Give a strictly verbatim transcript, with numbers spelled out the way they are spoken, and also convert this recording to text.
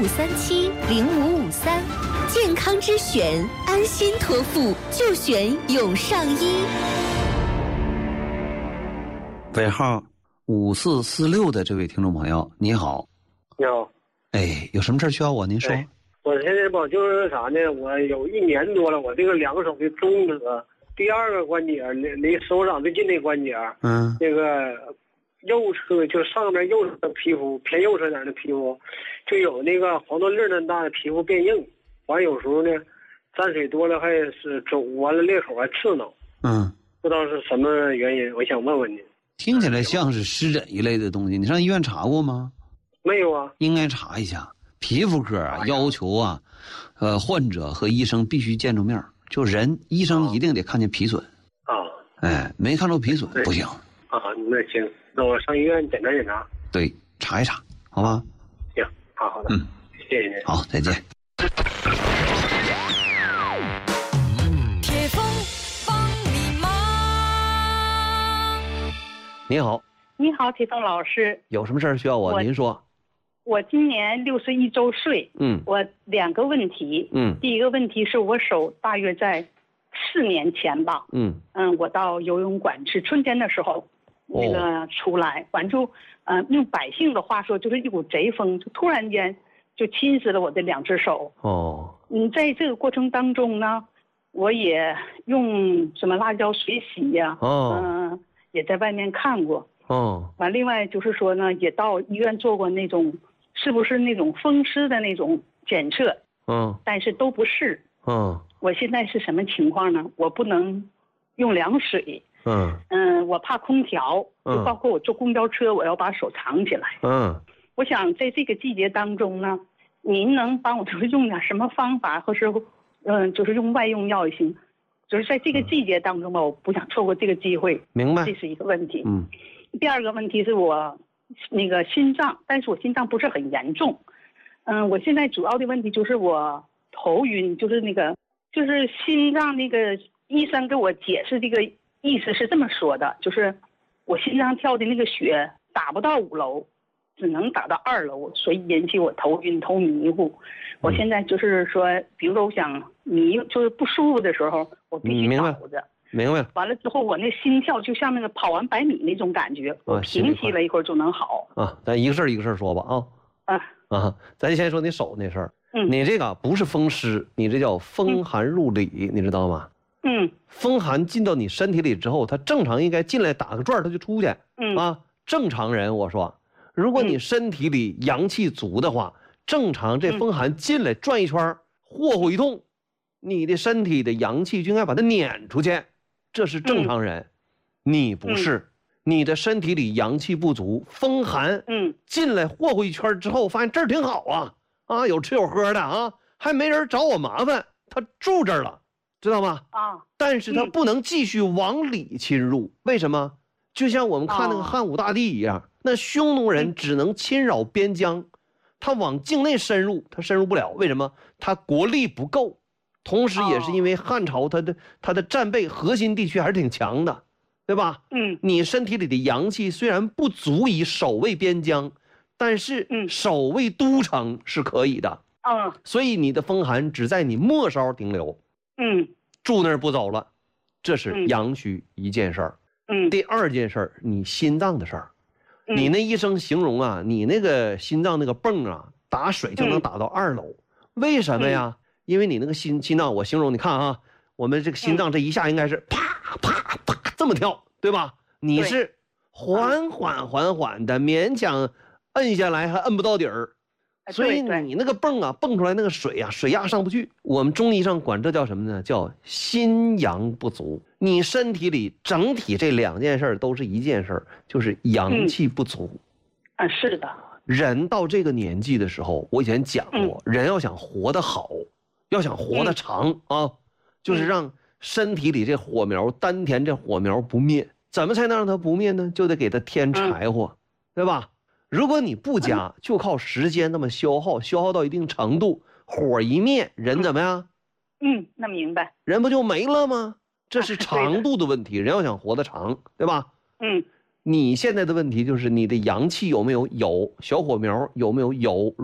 五三七零五五三，健康之选，安心托付就选永上医。 尾号五四四六的这位听众朋友，你好。 你好。 哎，有什么事需要我？您说。 哎、我现在吧，就是啥呢？我有一年多了，我这个两手的中指第二个关节，离离手掌最近的关节， 嗯， 那个右侧就上面右侧的皮肤偏右侧点的皮肤，就有那个黄豆粒那么大的皮肤变硬，完有时候呢，沾水多了还是走完了裂口还刺挠， 嗯， 不知道是什么原因，我想问问你。 听起来像是湿疹一类的东西，你上医院查过吗？ 没有啊。 应该查一下。皮肤科啊，要求啊，呃，患者和医生必须见着面，就人医生一定得看见皮损。 啊。 哎，没看着皮损不行。 啊，那行，那我上医院检查检查。 对，查一查，好吧？ 行，好好的， 嗯， 谢谢您。 好，再见。 铁峰帮你忙。 你好。 你好，铁峰老师。 有什么事儿需要我？ 我您说。 我今年六十一周岁。 嗯。 我两个问题。 嗯。 第一个问题是我手大约在四年前吧。 嗯。 嗯，我到游泳馆是春天的时候，那个出来，完就，呃，用百姓的话说，就是一股贼风，就突然间就侵蚀了我的两只手。 哦。 嗯，在这个过程当中呢，我也用什么辣椒水洗呀、啊。 哦。 嗯、呃，也在外面看过。 哦。 完，另外就是说呢，也到医院做过那种。是不是那种风湿的那种检测？ 嗯， 但是都不是。 嗯， 我现在是什么情况呢？我不能用凉水。 嗯嗯，我怕空调，就包括我坐公交车，我要把手藏起来。 嗯， 我想在这个季节当中呢，您能帮我就是用点什么方法，或是嗯，就是用外用药也行，就是在这个季节当中吧，我不想错过这个机会。 明白， 这是一个问题。 嗯， 第二个问题是我。那个心脏，但是我心脏不是很严重，嗯，我现在主要的问题就是我头晕，就是那个就是心脏那个医生给我解释这个意思是这么说的，就是我心脏跳的那个血打不到五楼，只能打到二楼，所以引起我头晕头迷糊。我现在就是说，比如说我想迷就是不舒服的时候，我必须倒着。 明白了。 完了之后，我那心跳就像那个跑完百米那种感觉，我平息了一会儿就能好。 啊，咱一个事儿一个事儿说吧啊。 啊啊，咱先说你手那事儿。 嗯。 你这个不是风湿，你这叫风寒入里，嗯、你知道吗？ 嗯。 风寒进到你身体里之后，它正常应该进来打个转，它就出去。 嗯。 啊，正常人我说，如果你身体里阳气足的话，正常这风寒进来转一圈，霍霍一通，你的身体的阳气就应该把它撵出去。这是正常人，嗯、你不是、嗯，你的身体里阳气不足，风寒， 嗯， 进来霍霍一圈之后，发现这儿挺好啊，啊，有吃有喝的啊，还没人找我麻烦，他住这儿了，知道吗？ 啊， 但是他不能继续往里侵入，嗯、为什么？就像我们看那个汉武大帝一样，啊、那匈奴人只能侵扰边疆，他往境内深入，他深入不了，为什么？他国力不够。同时也是因为汉朝它的它的战备核心地区还是挺强的，对吧？ 嗯， 你身体里的阳气虽然不足以守卫边疆，但是守卫都城是可以的。 嗯， 所以你的风寒只在你末梢停留。 嗯， 住那儿不走了，这是阳虚一件事儿。 嗯， 第二件事儿，你心脏的事儿。 嗯、 你那医生形容啊，你那个心脏那个泵啊，打水就能打到二楼，嗯、为什么呀？嗯因为你那个心心脏，我形容你看啊，我们这个心脏这一下应该是啪啪啪这么跳，对吧？你是缓缓缓缓的，勉强摁下来还摁不到底儿，所以你那个泵啊，泵出来那个水啊，水压上不去。我们中医上管这叫什么呢？叫心阳不足。你身体里整体这两件事都是一件事，就是阳气不足。 啊，是的。 人到这个年纪的时候，我以前讲过，人要想活得好。要想活得长、嗯、啊，就是让身体里这火苗、嗯、丹田这火苗不灭。怎么才能让它不灭呢？就得给它添柴火，嗯、对吧？如果你不加，就靠时间那么消耗，消耗到一定程度，火一灭，人怎么样？ 嗯，那明白。 人不就没了吗？这是长度的问题。人要想活得长，对吧？ 嗯。 你现在的问题就是你的阳气有没有？有。小火苗有没有？有。